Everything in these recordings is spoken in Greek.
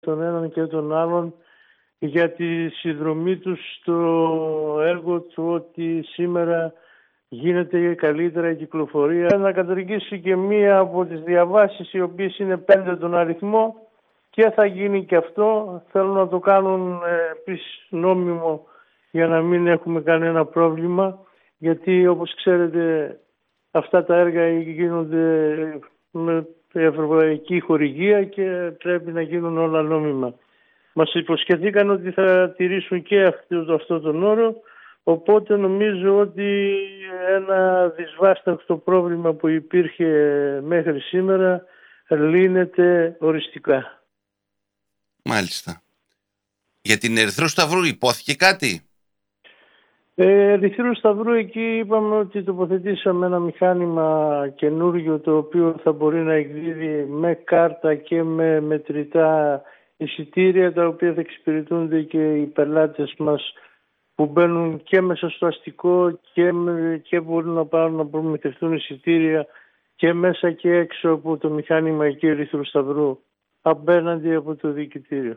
τον έναν και τον άλλον για τη συνδρομή τους στο έργο του, ότι σήμερα γίνεται καλύτερα η κυκλοφορία. Να καταργήσει και μία από τις διαβάσεις, οι οποίες είναι 5 τον αριθμό, και θα γίνει και αυτό. Θέλουν να το κάνουν επίσης νόμιμο για να μην έχουμε κανένα πρόβλημα, γιατί όπως ξέρετε αυτά τα έργα γίνονται με ευρωπαϊκή χορηγία και πρέπει να γίνουν όλα νόμιμα. Μας υποσχεθήκαν ότι θα τηρήσουν και αυτό τον όρο, οπότε νομίζω ότι ένα δυσβάσταχτο πρόβλημα που υπήρχε μέχρι σήμερα λύνεται οριστικά. Μάλιστα. Για την Ερυθρού Σταυρού υπόθηκε κάτι? Ερυθρού Σταυρού, εκεί είπαμε ότι τοποθετήσαμε ένα μηχάνημα καινούργιο, το οποίο θα μπορεί να εκδίδει με κάρτα και με μετρητά εισιτήρια, τα οποία θα εξυπηρετούνται και οι πελάτες μας που μπαίνουν και μέσα στο αστικό και μπορούν να πάρουν να προμηθευτούν εισιτήρια και μέσα και έξω από το μηχάνημα εκεί Ερυθρού Σταυρού, απέναντι από το διοικητήριο.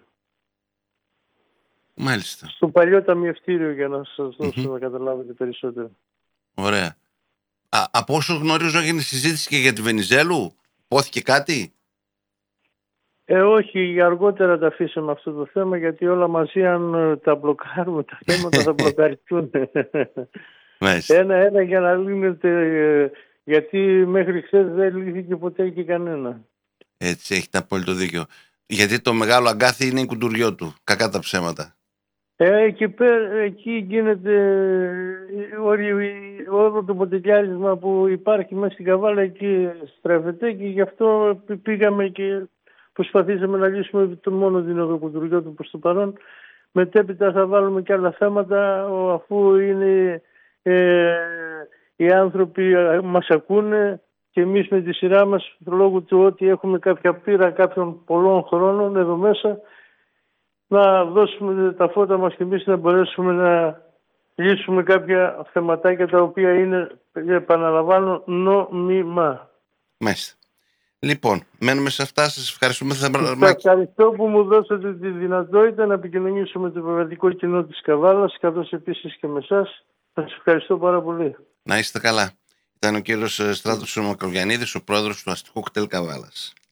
Μάλιστα. Στο παλιό ταμιευτήριο, για να σας δώσω να καταλάβετε περισσότερο. Ωραία. Από όσο γνωρίζω έγινε συζήτηση και για τη Βενιζέλου. Υπόθηκε κάτι? Όχι, αργότερα τα αφήσαμε αυτό το θέμα, γιατί όλα μαζί αν τα μπλοκάρουμε τα θέματα θα μπλοκαριστούν. Ένα-ένα για να λύνεται, γιατί μέχρι χθες δεν λύθηκε ποτέ και κανένα. Έτσι, έχετε απόλυτο δίκιο. Γιατί το μεγάλο αγκάθι είναι η κουντουριό του, κακά τα ψέματα. Εκεί γίνεται όλο το ποτηλιάρισμα που υπάρχει μέσα στην Καβάλα, εκεί στρέφεται, και γι' αυτό πήγαμε και προσπαθήσαμε να λύσουμε μόνο την οδοκουντουριό του προς το παρόν. Μετέπειτα θα βάλουμε και άλλα θέματα, αφού είναι οι άνθρωποι μας ακούνε και εμείς με τη σειρά μας, λόγω του ότι έχουμε κάποια πείρα κάποιων πολλών χρόνων εδώ μέσα, να δώσουμε τα φώτα μας και εμείς να μπορέσουμε να λύσουμε κάποια θεματάκια τα οποία είναι, επαναλαμβάνω, νόμιμα. Μάλιστα. Λοιπόν, μένουμε σε αυτά. Σας ευχαριστούμε. Σας ευχαριστώ που μου δώσατε τη δυνατότητα να επικοινωνήσω με το πραγματικό κοινό της Καβάλας, καθώς επίσης και με εσάς. Σας ευχαριστώ πάρα πολύ. Να είστε καλά. Ήταν ο κύριος Στράτος Μακροβιαννίδης, ο πρόεδρος του Αστικού Κτέλ Καβάλας.